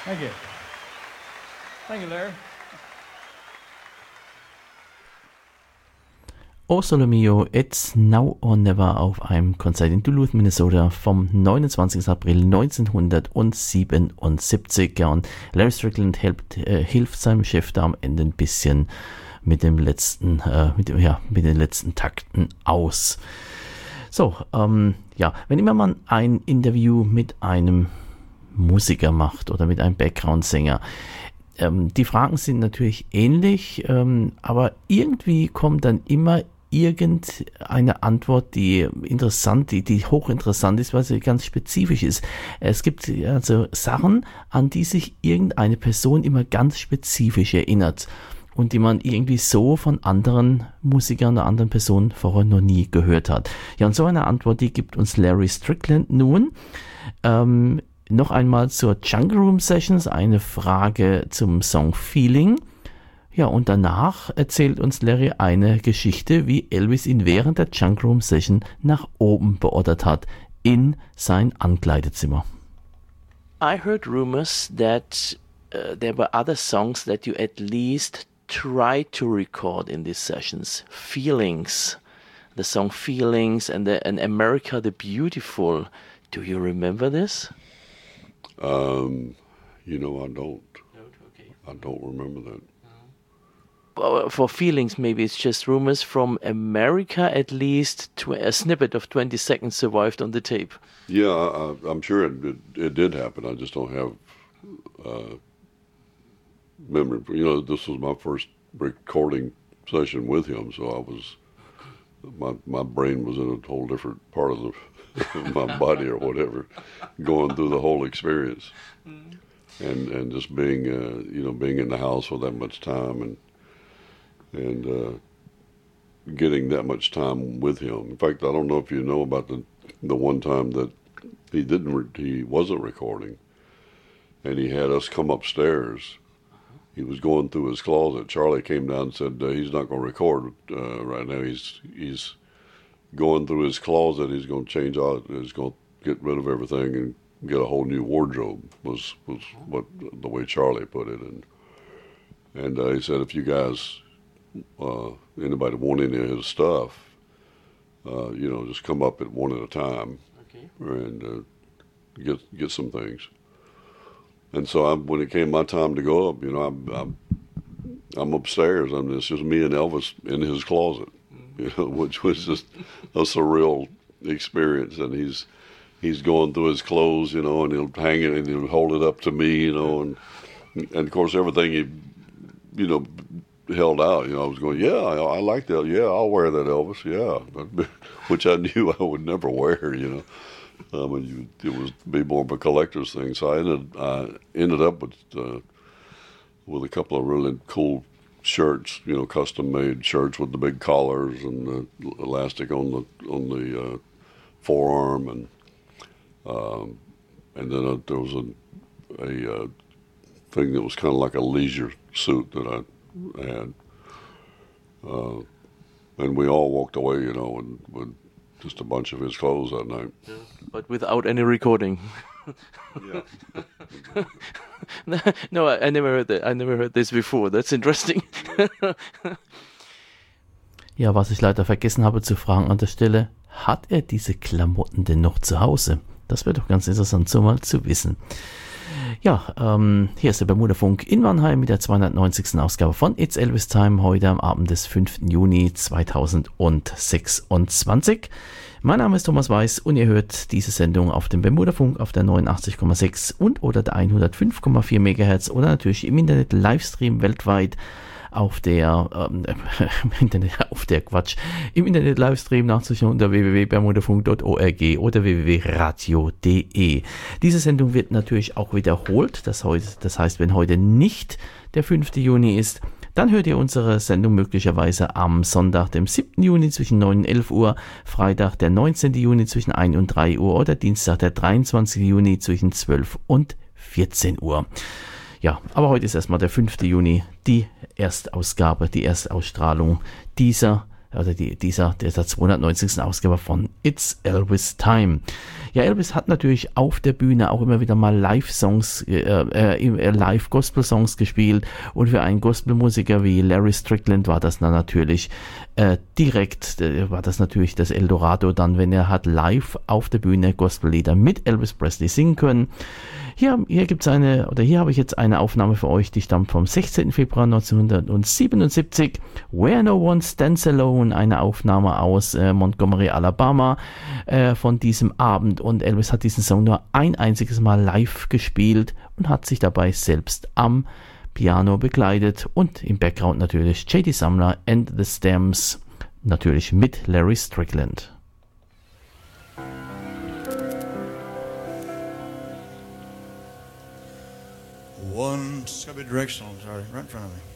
Thank you. Thank you, Larry. O Sole Mio, It's Now or Never auf einem Konzert in Duluth, Minnesota vom 29. April 1977. Ja, und Larry Strickland hilft seinem Chef da am Ende ein bisschen mit den letzten Takten aus. So, wenn immer man ein Interview mit einem Musiker macht oder mit einem Background-Sänger, die Fragen sind natürlich ähnlich, aber irgendwie kommt dann immer irgendeine Antwort, die hochinteressant ist, weil sie ganz spezifisch ist. Es gibt also Sachen, an die sich irgendeine Person immer ganz spezifisch erinnert und die man irgendwie so von anderen Musikern oder anderen Personen vorher noch nie gehört hat. Ja, und so eine Antwort, die gibt uns Larry Strickland nun. Noch einmal zur Jungle Room Sessions, eine Frage zum Song Feeling. Ja, und danach erzählt uns Larry eine Geschichte, wie Elvis ihn während der Jungle Room Session nach oben beordert hat, in sein Ankleidezimmer. I heard rumors that there were other songs that you at least tried to record in these sessions. Feelings, the song Feelings and America the Beautiful. Do you remember this? I don't. Okay. I don't remember that. For Feelings, maybe it's just rumors from America. At least a snippet of 20 seconds survived on the tape. Yeah, I'm sure it did happen. I just don't have memory. This was my first recording session with him, so my brain was in a whole different part of my body or whatever, going through the whole experience, and just being being in the house for that much time and getting that much time with him. In fact, I don't know if you know about the one time that he wasn't recording, and he had us come upstairs. He was going through his closet. Charlie came down and said he's not going to record right now. He's going through his closet. He's going to change out. He's going to get rid of everything and get a whole new wardrobe. Was what the way Charlie put it. And he said, if you guys, anybody want any of his stuff, just come up at one at a time, okay, and get some things. And so when it came my time to go up, I'm upstairs. It's just me and Elvis in his closet, which was just a surreal experience. And he's going through his clothes, and he'll hang it and he'll hold it up to me, and of course everything he, held out. I was going, yeah, I like that. Yeah, I'll wear that, Elvis. Yeah, which I knew I would never wear. It was be more of a collector's thing. So I ended up with a couple of really cool shirts, custom made shirts with the big collars and the elastic on the forearm, and then there was a thing that was kind of like a leisure suit that I had, and we all walked away, with just a bunch of his clothes that night. Yeah, but without any recording. Yeah. No, I never heard that. I never heard this before. That's interesting. Ja, was ich leider vergessen habe zu fragen an der Stelle, hat er diese Klamotten denn noch zu Hause? Das wäre doch ganz interessant, so mal zu wissen. Ja, hier ist der Bermuda-Funk in Mannheim mit der 290. Ausgabe von It's Elvis Time, heute am Abend des 5. Juni 2026. Mein Name ist Thomas Weiß und ihr hört diese Sendung auf dem Bermuda-Funk auf der 89,6 und oder der 105,4 MHz oder natürlich im Internet Livestream weltweit im Internet Livestream nachzuschauen unter www.bermudafunk.org oder www.radio.de. Diese Sendung wird natürlich auch wiederholt. Das heißt, wenn heute nicht der 5. Juni ist, dann hört ihr unsere Sendung möglicherweise am Sonntag, dem 7. Juni zwischen 9 und 11 Uhr, Freitag, der 19. Juni zwischen 1 und 3 Uhr oder Dienstag, der 23. Juni zwischen 12 und 14 Uhr. Ja, aber heute ist erstmal der 5. Juni, die Erstausgabe, die Erstausstrahlung dieser oder dieser 290. Ausgabe von It's Elvis Time. Ja, Elvis hat natürlich auf der Bühne auch immer wieder mal Live-Songs, Live-Gospel-Songs gespielt, und für einen Gospelmusiker wie Larry Strickland war das dann natürlich war das natürlich das Eldorado dann, wenn er hat live auf der Bühne Gospellieder mit Elvis Presley singen können. Hier habe ich jetzt eine Aufnahme für euch, die stammt vom 16. Februar 1977. Where No One Stands Alone, eine Aufnahme aus Montgomery, Alabama, von diesem Abend. Und Elvis hat diesen Song nur ein einziges Mal live gespielt und hat sich dabei selbst am Piano begleitet, und im Background natürlich J.D. Sumner and the Stems, natürlich mit Larry Strickland. It's gotta be directional, sorry, right in front of me.